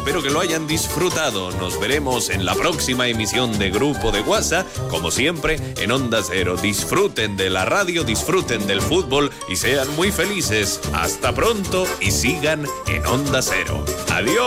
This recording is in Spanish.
espero que lo hayan disfrutado. Nos veremos en la próxima emisión de Grupo de WhatsApp, como siempre, en Onda Cero. Disfruten de la radio, disfruten del fútbol y sean muy felices. Hasta pronto y sigan en Onda Cero. Adiós.